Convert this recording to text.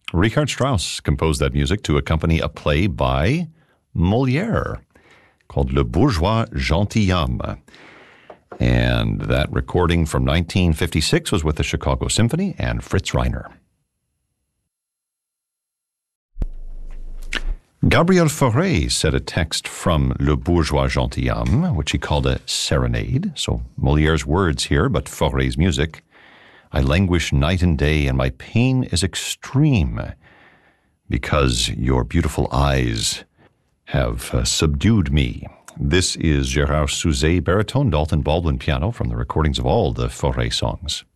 Richard Strauss composed that music to accompany a play by Molière called Le Bourgeois Gentilhomme. And that recording from 1956 was with the Chicago Symphony and Fritz Reiner. Gabriel Fauré said a text from Le Bourgeois Gentilhomme, which he called a serenade. So Molière's words here, but Fauré's music. I languish night and day, and my pain is extreme, because your beautiful eyes have subdued me. This is Gérard Souzet, baritone, Dalton Baldwin piano from the recordings of all the Fauré songs.